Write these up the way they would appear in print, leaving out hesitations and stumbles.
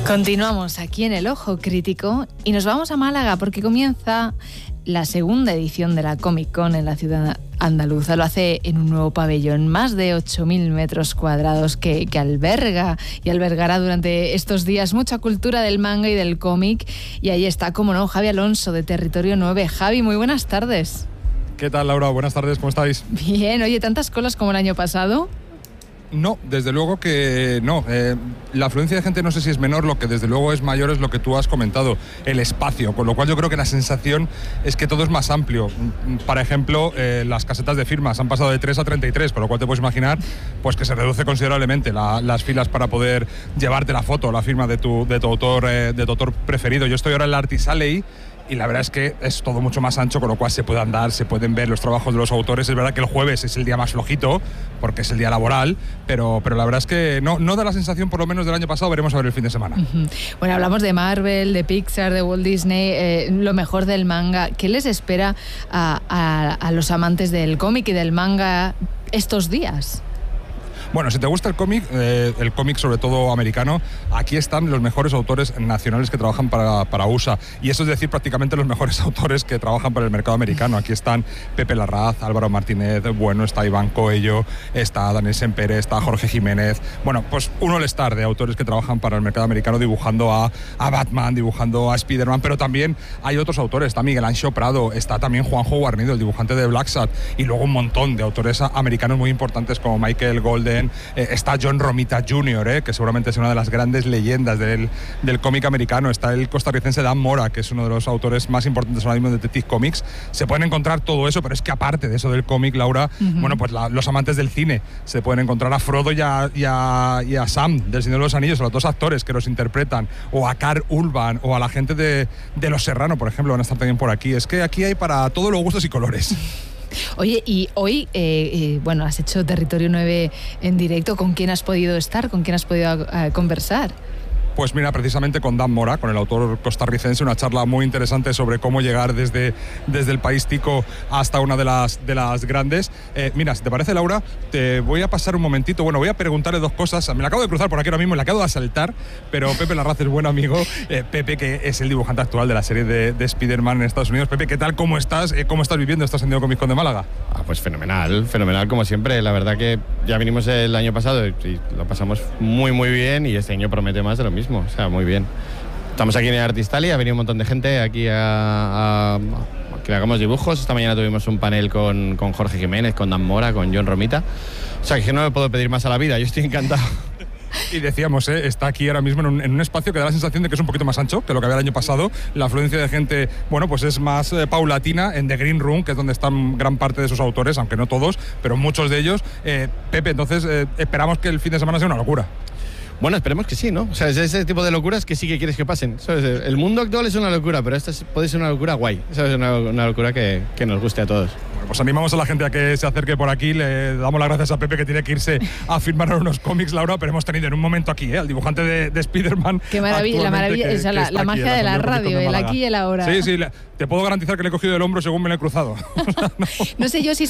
Continuamos aquí en El Ojo Crítico y nos vamos a Málaga porque comienza la segunda edición de la Comic Con en la ciudad andaluza. Lo hace en un nuevo pabellón, más de 8.000 metros cuadrados que alberga y albergará durante estos días mucha cultura del manga y del cómic. Y ahí está, como no, Javi Alonso de Territorio 9. Javi, muy buenas tardes. ¿Qué tal, Laura? Buenas tardes, ¿cómo estáis? Bien, oye, ¿tantas colas como el año pasado? No, desde luego que no. La afluencia de gente no sé si es menor, lo que desde luego es mayor es lo que tú has comentado, el espacio, con lo cual yo creo que la sensación es que todo es más amplio. Por ejemplo, las casetas de firmas han pasado de 3 a 33, con lo cual te puedes imaginar pues que se reduce considerablemente las filas para poder llevarte la foto, la firma de tu autor preferido. Yo estoy ahora en la Artisalley y la verdad es que es todo mucho más ancho, con lo cual se puede andar, se pueden ver los trabajos de los autores. Es verdad que el jueves es el día más flojito, porque es el día laboral, pero la verdad es que no da la sensación, por lo menos del año pasado. Veremos a ver el fin de semana. Bueno, hablamos de Marvel, de Pixar, de Walt Disney, lo mejor del manga. ¿Qué les espera a los amantes del cómic y del manga estos días? Bueno, si te gusta el cómic sobre todo americano, aquí están los mejores autores nacionales que trabajan para USA. Y eso es decir, prácticamente los mejores autores que trabajan para el mercado americano. Aquí están Pepe Larraz, Álvaro Martínez, bueno, está Iván Coello, está Daniel Sempere, está Jorge Jiménez. Bueno, pues un all-star de autores que trabajan para el mercado americano dibujando a Batman, dibujando a Spider-Man, pero también hay otros autores. Está Miguel Anxo Prado, está también Juanjo Guarnido, el dibujante de Black Sat, y luego un montón de autores americanos muy importantes como Michael Golden. Está John Romita Jr., que seguramente es una de las grandes leyendas del cómic americano. Está el costarricense Dan Mora, que es uno de los autores más importantes ahora mismo de Detective Comics. Se pueden encontrar todo eso, pero es que aparte de eso del cómic, Laura, bueno, pues los amantes del cine se pueden encontrar a Frodo y a Sam del Señor de los Anillos, a los dos actores que los interpretan, o a Karl Urban, o a la gente de Los Serrano, por ejemplo, van a estar también por aquí. Es que aquí hay para todos los gustos y colores. Oye, y hoy, bueno, has hecho Territorio 9 en directo. ¿Con quién has podido estar? ¿Con quién has podido conversar? Pues mira, precisamente con Dan Mora, con el autor costarricense, una charla muy interesante sobre cómo llegar desde el país tico hasta una de las grandes. Mira, si te parece, Laura, te voy a pasar un momentito. Bueno, voy a preguntarle dos cosas. Me la acabo de cruzar por aquí ahora mismo, la acabo de asaltar, pero Pepe Larraz es buen amigo. Pepe, que es el dibujante actual de la serie de Spider-Man en Estados Unidos. Pepe, ¿qué tal? ¿Cómo estás? ¿Cómo estás viviendo esta San Diego Comic Con de Málaga? Pues fenomenal como siempre. La verdad que ya vinimos el año pasado y lo pasamos muy bien, y este año promete más de lo mismo. O sea, muy bien. Estamos aquí en el Artisalley, ha venido un montón de gente aquí a que le hagamos dibujos. Esta mañana tuvimos un panel con Jorge Jiménez, con Dan Mora, con John Romita. O sea, que no me puedo pedir más a la vida, yo estoy encantado. Y decíamos, está aquí ahora mismo en un espacio que da la sensación de que es un poquito más ancho que lo que había el año pasado. La afluencia de gente, bueno, pues es más paulatina en The Green Room, que es donde están gran parte de sus autores, aunque no todos, pero muchos de ellos. Pepe, entonces esperamos que el fin de semana sea una locura. Bueno, esperemos que sí, ¿no? O sea, es ese tipo de locuras que sí que quieres que pasen. ¿Sabes? El mundo actual es una locura, pero esta puede ser una locura guay. ¿Sabes? Una locura que nos guste a todos. Bueno, pues animamos a la gente a que se acerque por aquí. Le damos las gracias a Pepe, que tiene que irse a firmar unos cómics, Laura, pero hemos tenido en un momento aquí al dibujante de Spider-Man. Qué maravilla, la maravilla, la magia de la radio, el aquí y el ahora. Sí, te puedo garantizar que le he cogido el hombro según me lo he cruzado. No sé yo si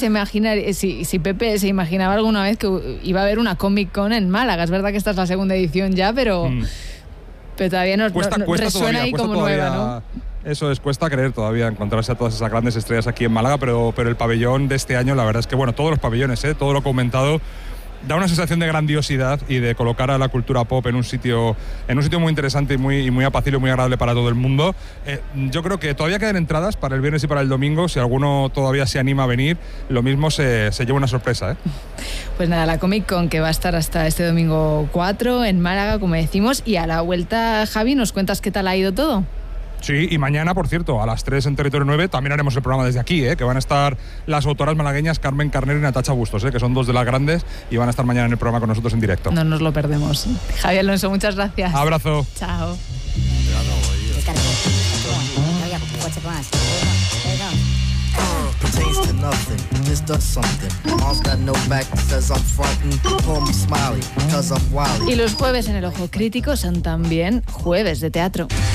si Pepe se imaginaba alguna vez que iba a haber una Comic Con en Málaga. Es verdad que esta es la segunda edición ya, pero todavía no cuesta resuena ahí como nueva, ¿no? Eso es, cuesta creer todavía encontrarse a todas esas grandes estrellas aquí en Málaga, pero el pabellón de este año, la verdad es que, bueno, todos los pabellones, todo lo que he comentado, da una sensación de grandiosidad y de colocar a la cultura pop en un sitio muy interesante y muy apacible y muy agradable para todo el mundo. Yo creo que todavía quedan entradas para el viernes y para el domingo. Si alguno todavía se anima a venir, lo mismo se lleva una sorpresa. Pues nada, la Comic Con, que va a estar hasta este domingo 4 en Málaga, como decimos, y a la vuelta, Javi, ¿nos cuentas qué tal ha ido todo? Sí, y mañana, por cierto, a las 3 en Territorio 9 también haremos el programa desde aquí, que van a estar las autoras malagueñas Carmen Carnero y Natacha Bustos, que son dos de las grandes, y van a estar mañana en el programa con nosotros en directo. No nos lo perdemos. Javi Alonso, muchas gracias. Abrazo. Chao. Y los jueves en El Ojo Crítico son también jueves de teatro.